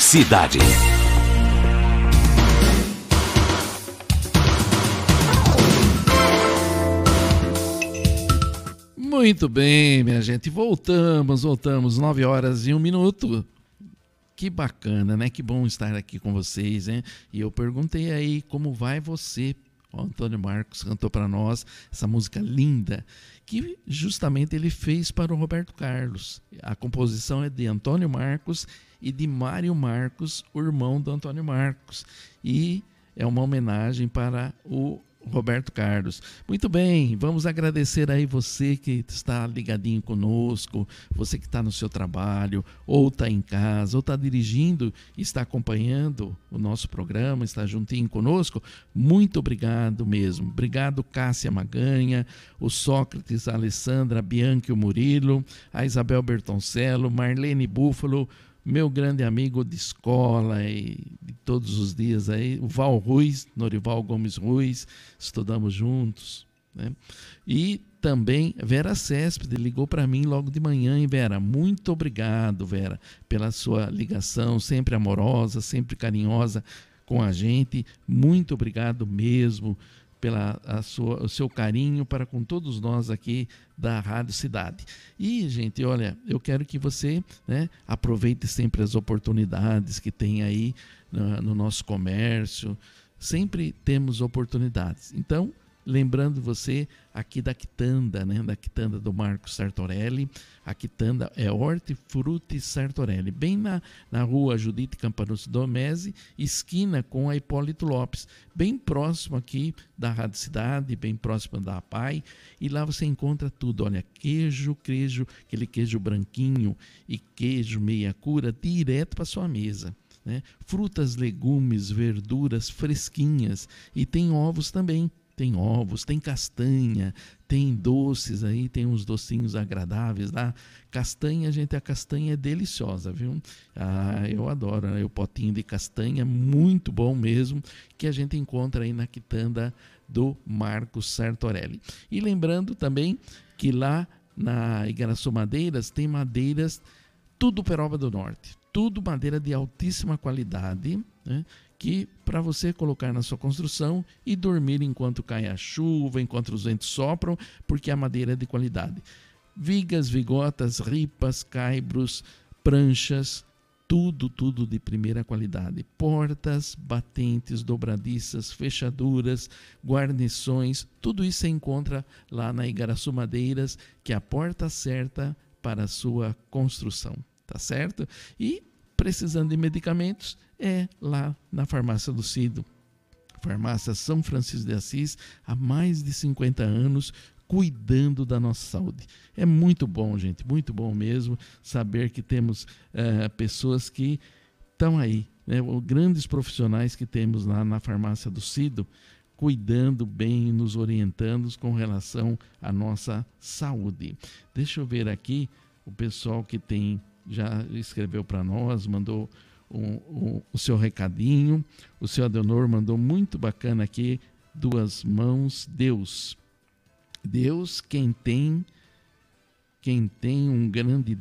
Cidade. Muito bem, minha gente, voltamos, 9h01. Que bacana, né? Que bom estar aqui com vocês, hein? E eu perguntei aí, como vai você? O Antônio Marcos cantou para nós essa música linda, que justamente ele fez para o Roberto Carlos. A composição é de Antônio Marcos e de Mário Marcos, o irmão do Antônio Marcos. E é uma homenagem para o Roberto Carlos. Muito bem, vamos agradecer aí você que está ligadinho conosco, você que está no seu trabalho, ou está em casa, ou está dirigindo e está acompanhando o nosso programa, está juntinho conosco. Muito obrigado mesmo. Obrigado, Cássia Maganha, o Sócrates, a Alessandra, a Bianca e o Murilo, a Isabel Bertoncello, Marlene Búfalo, meu grande amigo de escola e de todos os dias aí, o Val Ruiz, Norival Gomes Ruiz, estudamos juntos, né? E também Vera Céspede ligou para mim logo de manhã, hein, Vera? Muito obrigado, Vera, pela sua ligação, sempre amorosa, sempre carinhosa com a gente. Muito obrigado mesmo pela o seu carinho para com todos nós aqui da Rádio Cidade. E, gente, olha, eu quero que você, né, aproveite sempre as oportunidades que tem aí no nosso comércio. Sempre temos oportunidades. Então, lembrando você aqui da Quitanda, né, da Quitanda do Marcos Sartorelli. A Quitanda é Hortifruti Sartorelli, bem na rua Judite Campanucci Domese, esquina com a Hipólito Lopes, bem próximo aqui da Rádio Cidade, bem próximo da APAI, e lá você encontra tudo, olha, queijo, aquele queijo branquinho e queijo meia cura direto para sua mesa, né? Frutas, legumes, verduras fresquinhas, e tem ovos também. Tem ovos, tem castanha, tem doces aí, tem uns docinhos agradáveis lá. Castanha, gente, a castanha é deliciosa, viu? Ah, eu adoro, né? O potinho de castanha, muito bom mesmo, que a gente encontra aí na Quitanda do Marcos Sartorelli. E lembrando também que lá na Igaraçu Madeiras tem madeiras tudo Peroba do Norte, tudo madeira de altíssima qualidade, né? Que para você colocar na sua construção e dormir enquanto cai a chuva, enquanto os ventos sopram, porque a madeira é de qualidade. Vigas, vigotas, ripas, caibros, pranchas, tudo de primeira qualidade. Portas, batentes, dobradiças, fechaduras, guarnições, tudo isso você encontra lá na Igaraçu Madeiras, que é a porta certa para a sua construção, tá certo? E precisando de medicamentos, é lá na Farmácia do Cido, Farmácia São Francisco de Assis, há mais de 50 anos, cuidando da nossa saúde. É muito bom, gente, muito bom mesmo saber que temos pessoas que estão aí, né, grandes profissionais que temos lá na Farmácia do Cido, cuidando bem, nos orientando com relação à nossa saúde. Deixa eu ver aqui o pessoal que já escreveu para nós, mandou o seu recadinho. O seu Adenor mandou muito bacana aqui, 2 mãos, Deus, quem tem um grande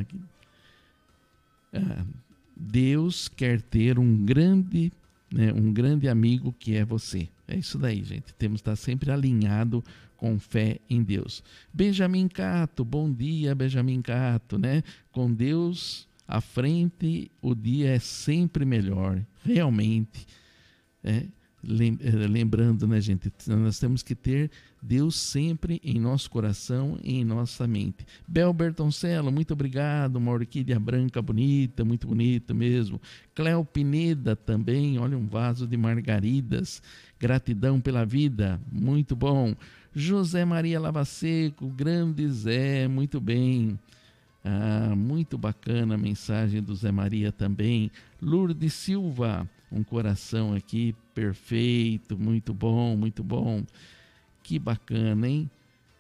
Deus quer ter um grande amigo que é você. É isso daí, gente, temos que estar sempre alinhado com fé em Deus. Benjamin Cato, bom dia, Benjamin Cato, né? Com Deus à frente, o dia é sempre melhor, realmente. Lembrando, né, gente, nós temos que ter Deus sempre em nosso coração e em nossa mente. Bel Bertoncello, muito obrigado, uma orquídea branca bonita, muito bonita mesmo. Cléo Pineda também, olha, um vaso de margaridas, gratidão pela vida, muito bom. José Maria Lavaseco, grande Zé, muito bem. Muito bacana a mensagem do Zé Maria também. Lourdes Silva, um coração aqui perfeito, muito bom, muito bom. Que bacana, hein?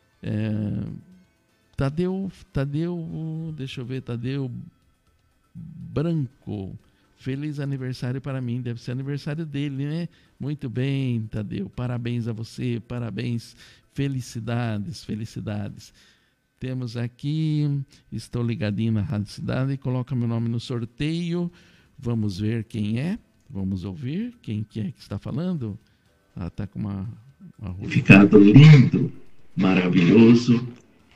Tadeu, deixa eu ver, Tadeu Branco, feliz aniversário para mim, deve ser aniversário dele, né? Muito bem, Tadeu, parabéns a você, parabéns, felicidades, felicidades. Temos aqui, estou ligadinho na Rádio Cidade, coloca meu nome no sorteio, Vamos ver quem é. Vamos ouvir quem que é que está falando. Ela está com uma ficado lindo, maravilhoso.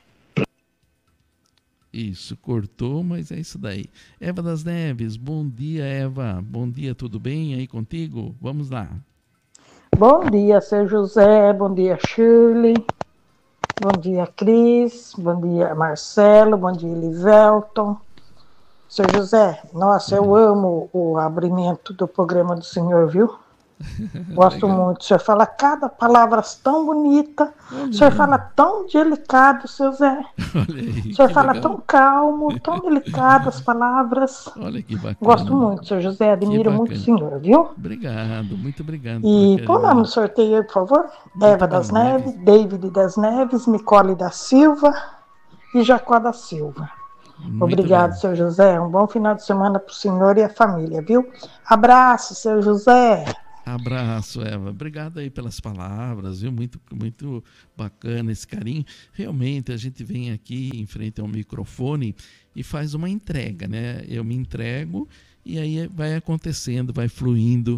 Isso, cortou, mas é isso daí. Eva das Neves, bom dia, Eva. Bom dia, tudo bem aí contigo? Vamos lá. Bom dia, seu José. Bom dia, Shirley. Bom dia, Cris. Bom dia, Marcelo. Bom dia, Elivelton. Seu José, nossa, eu amo o abrimento do programa do senhor, viu? Gosto muito. O senhor fala cada palavra tão bonita. O senhor fala tão delicado, seu Zé. O senhor fala tão calmo, tão delicado as palavras. Olha que bacana. Gosto muito, seu José. Admiro muito o senhor, viu? Obrigado, muito obrigado. E põe o nome no sorteio aí, por favor. Eva das Neves, David das Neves, Nicole da Silva e Jacó da Silva. Obrigado, seu José. Um bom final de semana para o senhor e a família, viu? Abraço, seu José. Abraço, Eva. Obrigado aí pelas palavras, viu? Muito, muito bacana esse carinho. Realmente, a gente vem aqui em frente ao microfone e faz uma entrega, né? Eu me entrego e aí vai acontecendo, vai fluindo,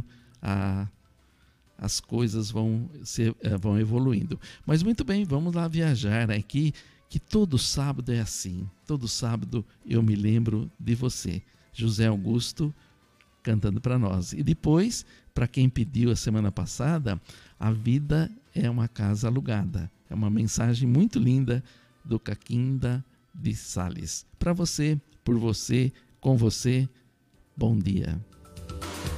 as coisas vão evoluindo. Mas muito bem, vamos lá viajar aqui, que todo sábado é assim. Todo sábado eu me lembro de você. José Augusto cantando para nós. E depois, para quem pediu a semana passada, a vida é uma casa alugada. É uma mensagem muito linda do Caquinda de Sales. Para você, por você, com você, bom dia.